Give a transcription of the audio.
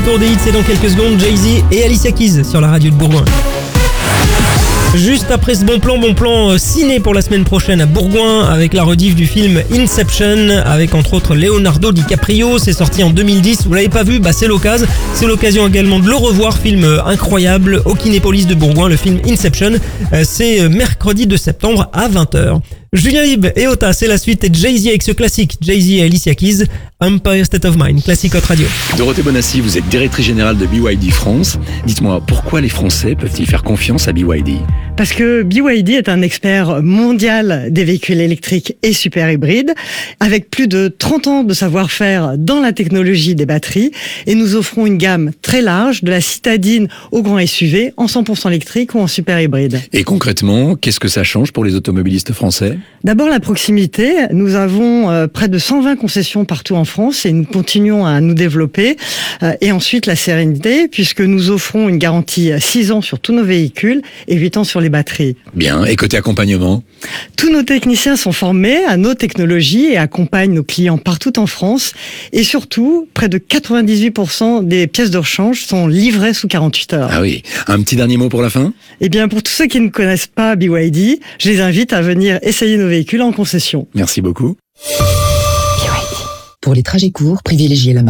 retour des hits, c'est dans quelques secondes. Jay-Z et Alicia Keys sur la radio de Bourgoin. Juste après ce bon plan ciné pour la semaine prochaine à Bourgoin avec la rediff du film Inception avec entre autres Leonardo DiCaprio. C'est sorti en 2010. Vous l'avez pas vu? C'est l'occasion. C'est l'occasion également de le revoir. Film incroyable au Kinépolis de Bourgoin, le film Inception. C'est mercredi 2 septembre à 20h. Julien Lib et Ota, c'est la suite et Jay-Z avec ce classique. Jay-Z et Alicia Keys, Empire State of Mind, classique Hot Radio. Dorothée Bonassi, vous êtes directrice générale de BYD France. Dites-moi, pourquoi les Français peuvent-ils faire confiance à BYD? Parce que BYD est un expert mondial des véhicules électriques et super hybrides, avec plus de 30 ans de savoir-faire dans la technologie des batteries, et nous offrons une gamme très large, de la citadine au grand SUV, en 100% électrique ou en super hybride. Et concrètement, qu'est-ce que ça change pour les automobilistes français? D'abord la proximité, nous avons près de 120 concessions partout en France et nous continuons à nous développer. Et ensuite la sérénité, puisque nous offrons une garantie 6 ans sur tous nos véhicules et 8 ans sur les batteries. Bien, et côté accompagnement? Tous nos techniciens sont formés à nos technologies et accompagnent nos clients partout en France. Et surtout, près de 98% des pièces de rechange sont livrées sous 48 heures. Ah oui, un petit dernier mot pour la fin? Eh bien, pour tous ceux qui ne connaissent pas BYD, je les invite à venir essayer nos véhicules en concession. Merci beaucoup. Pour les trajets courts, privilégiez la marque.